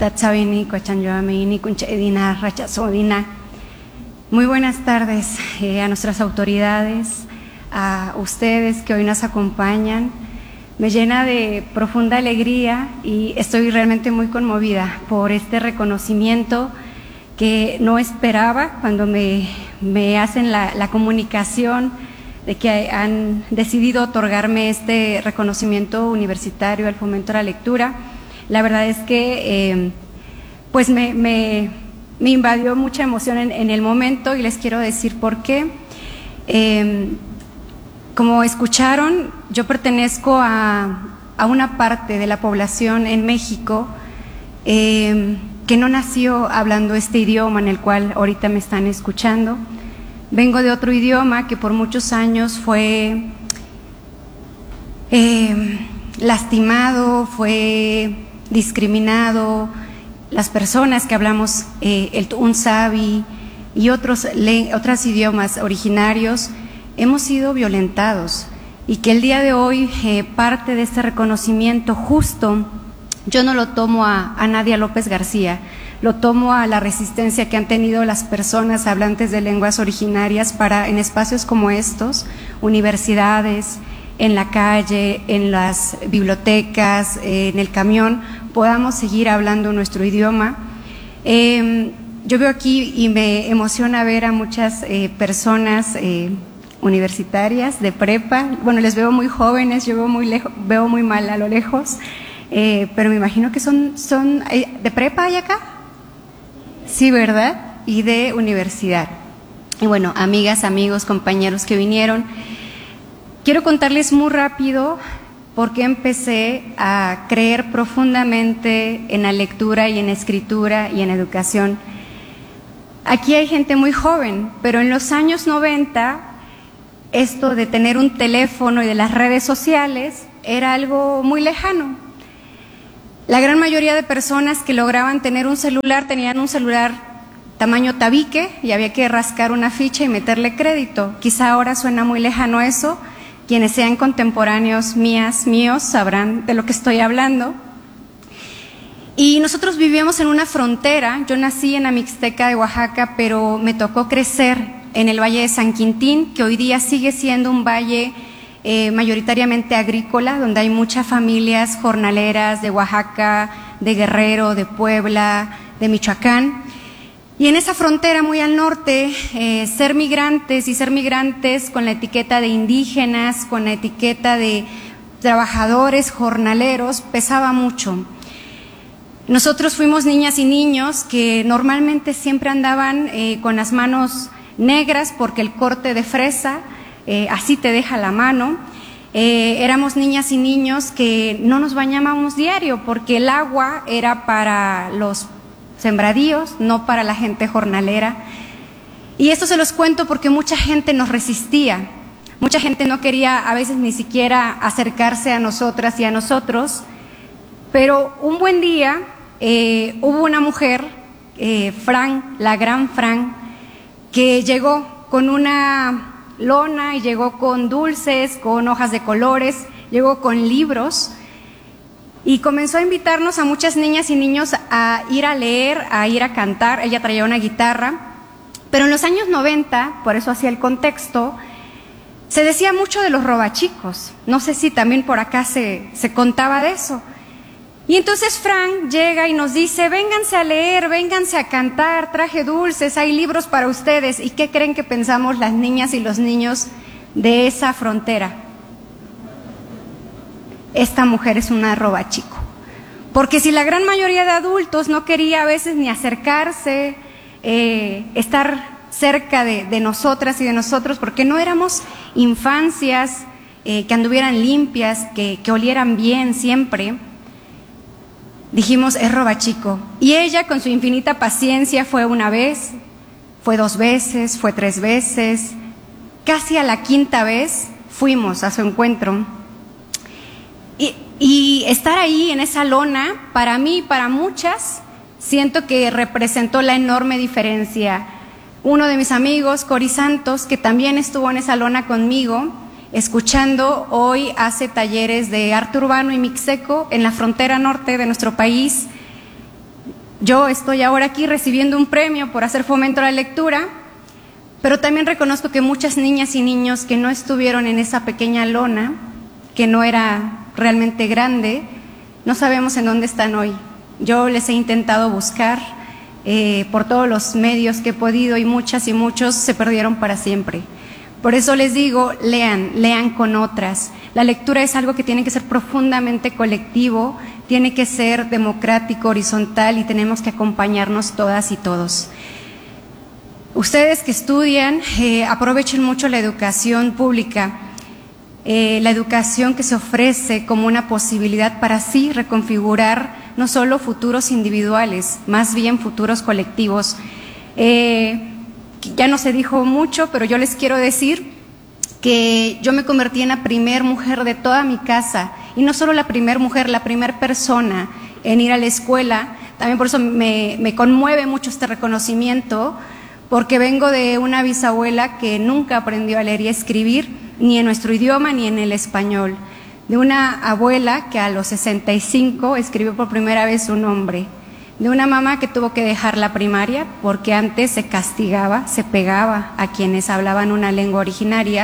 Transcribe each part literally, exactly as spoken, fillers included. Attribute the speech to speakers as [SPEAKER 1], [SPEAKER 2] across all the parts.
[SPEAKER 1] Tatsabini, Coachanyoamini, Kunchedina, Rachazodina. Muy buenas tardes eh, a nuestras autoridades, a ustedes que hoy nos acompañan. Me llena de profunda alegría y estoy realmente muy conmovida por este reconocimiento que no esperaba cuando me, me hacen la, la comunicación de que han decidido otorgarme este reconocimiento universitario al fomento de la lectura. La verdad es que eh, pues me, me, me invadió mucha emoción en, en el momento y les quiero decir por qué. Eh, como escucharon, yo pertenezco a, a una parte de la población en México eh, que no nació hablando este idioma en el cual ahorita me están escuchando. Vengo de otro idioma que por muchos años fue eh, lastimado, fue discriminado. Las personas que hablamos eh, el Tunsavi y otros, le, otros idiomas originarios hemos sido violentados, y que el día de hoy eh, parte de este reconocimiento justo, yo no lo tomo a, a Nadia López García, lo tomo a la resistencia que han tenido las personas hablantes de lenguas originarias para, en espacios como estos, universidades, en la calle, en las bibliotecas, eh, en el camión, podamos seguir hablando nuestro idioma. Eh, yo veo aquí y me emociona ver a muchas eh, personas eh, universitarias, de prepa. Bueno, les veo muy jóvenes, yo veo muy, lejos, veo muy mal a lo lejos, eh, pero me imagino que son, son eh, ¿de prepa hay acá? Sí, ¿verdad? Y de universidad. Y bueno, amigas, amigos, compañeros que vinieron, quiero contarles muy rápido por qué empecé a creer profundamente en la lectura y en escritura y en educación. Aquí hay gente muy joven, pero en los años noventa, esto de tener un teléfono y de las redes sociales era algo muy lejano. La gran mayoría de personas que lograban tener un celular tenían un celular tamaño tabique y había que rascar una ficha y meterle crédito. Quizá ahora suena muy lejano eso. Quienes sean contemporáneos mías, míos, sabrán de lo que estoy hablando. Y nosotros vivíamos en una frontera. Yo nací en la Mixteca de Oaxaca, pero me tocó crecer en el Valle de San Quintín, que hoy día sigue siendo un valle eh, mayoritariamente agrícola, donde hay muchas familias jornaleras de Oaxaca, de Guerrero, de Puebla, de Michoacán. Y en esa frontera muy al norte, eh, ser migrantes y ser migrantes con la etiqueta de indígenas, con la etiqueta de trabajadores jornaleros, pesaba mucho. Nosotros fuimos niñas y niños que normalmente siempre andaban eh, con las manos negras porque el corte de fresa eh, así te deja la mano. Eh, éramos niñas y niños que no nos bañábamos diario porque el agua era para los sembradíos, no para la gente jornalera. Y esto se los cuento porque mucha gente nos resistía, mucha gente no quería a veces ni siquiera acercarse a nosotras y a nosotros, pero un buen día eh, hubo una mujer, eh, Fran, la gran Fran, que llegó con una lona y llegó con dulces, con hojas de colores, llegó con libros y comenzó a invitarnos a muchas niñas y niños a ir a leer, a ir a cantar. Ella traía una guitarra, pero en los años noventa, por eso hacía el contexto, se decía mucho de los robachicos. No sé si también por acá se, se contaba de eso. Y entonces Frank llega y nos dice, vénganse a leer, vénganse a cantar, traje dulces, hay libros para ustedes. ¿Y qué creen que pensamos las niñas y los niños de esa frontera? Esta mujer es una robachico. Porque si la gran mayoría de adultos no quería a veces ni acercarse, eh, estar cerca de, de nosotras y de nosotros, porque no éramos infancias eh, que anduvieran limpias, que, que olieran bien siempre, dijimos, es robachico. Y ella, con su infinita paciencia, fue una vez, fue dos veces, fue tres veces, casi a la quinta vez fuimos a su encuentro. Y, y estar ahí en esa lona, para mí y para muchas, siento que representó la enorme diferencia. Uno de mis amigos, Cori Santos, que también estuvo en esa lona conmigo, escuchando, hoy hace talleres de arte urbano y mixteco en la frontera norte de nuestro país. Yo estoy ahora aquí recibiendo un premio por hacer fomento a la lectura, pero también reconozco que muchas niñas y niños que no estuvieron en esa pequeña lona, que no era realmente grande, no sabemos en dónde están hoy. Yo les he intentado buscar eh, por todos los medios que he podido y muchas y muchos se perdieron para siempre. Por eso les digo, lean, lean con otras. La lectura es algo que tiene que ser profundamente colectivo, tiene que ser democrático, horizontal y tenemos que acompañarnos todas y todos. Ustedes que estudian, eh, aprovechen mucho la educación pública, eh, la educación que se ofrece como una posibilidad para así reconfigurar no solo futuros individuales, más bien futuros colectivos. Eh, Ya no se dijo mucho, pero yo les quiero decir que yo me convertí en la primer mujer de toda mi casa, y no solo la primer mujer, la primer persona en ir a la escuela. También por eso me, me conmueve mucho este reconocimiento, porque vengo de una bisabuela que nunca aprendió a leer y a escribir, ni en nuestro idioma ni en el español, de una abuela que a los sesenta y cinco escribió por primera vez su nombre, de una mamá que tuvo que dejar la primaria porque antes se castigaba, se pegaba a quienes hablaban una lengua originaria.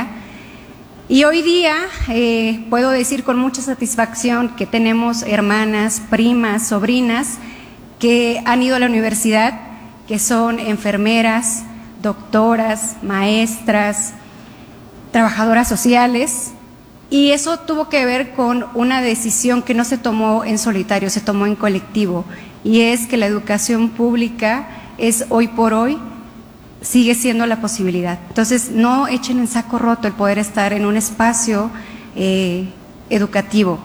[SPEAKER 1] Y hoy día eh, puedo decir con mucha satisfacción que tenemos hermanas, primas, sobrinas que han ido a la universidad, que son enfermeras, doctoras, maestras, trabajadoras sociales, y eso tuvo que ver con una decisión que no se tomó en solitario, se tomó en colectivo. Y es que la educación pública es hoy por hoy, sigue siendo la posibilidad. Entonces, no echen en saco roto el poder estar en un espacio eh, educativo.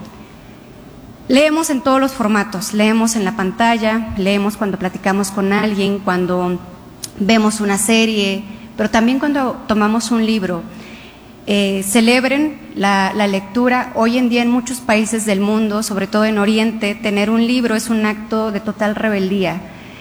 [SPEAKER 1] Leemos en todos los formatos, leemos en la pantalla, leemos cuando platicamos con alguien, cuando vemos una serie, pero también cuando tomamos un libro. Eh, celebren la, la lectura. Hoy en día en muchos países del mundo, sobre todo en Oriente, tener un libro es un acto de total rebeldía.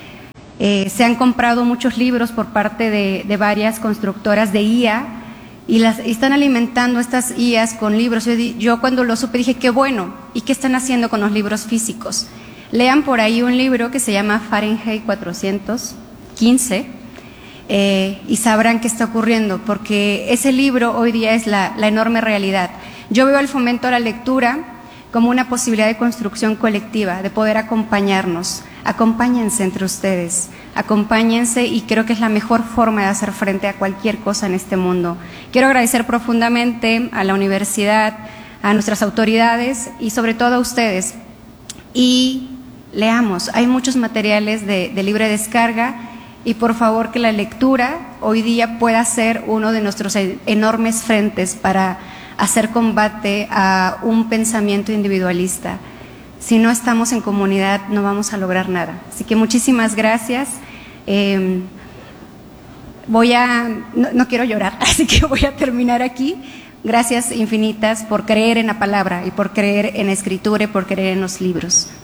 [SPEAKER 1] Eh, se han comprado muchos libros por parte de, de varias constructoras de I A y, las, y están alimentando estas I As con libros. Yo, yo cuando lo supe dije, qué bueno, ¿y qué están haciendo con los libros físicos? Lean por ahí un libro que se llama Fahrenheit cuatrocientos quince, Eh, y sabrán qué está ocurriendo, porque ese libro hoy día es la, la enorme realidad. Yo veo el fomento a la lectura como una posibilidad de construcción colectiva, de poder acompañarnos. Acompáñense entre ustedes, acompáñense, y creo que es la mejor forma de hacer frente a cualquier cosa en este mundo. Quiero agradecer profundamente a la universidad, a nuestras autoridades y sobre todo a ustedes. Y leamos, hay muchos materiales de, de libre descarga. Y por favor que la lectura hoy día pueda ser uno de nuestros enormes frentes para hacer combate a un pensamiento individualista. Si no estamos en comunidad no vamos a lograr nada. Así que muchísimas gracias. Eh, voy a, no, no quiero llorar, así que voy a terminar aquí. Gracias infinitas por creer en la palabra y por creer en la escritura y por creer en los libros.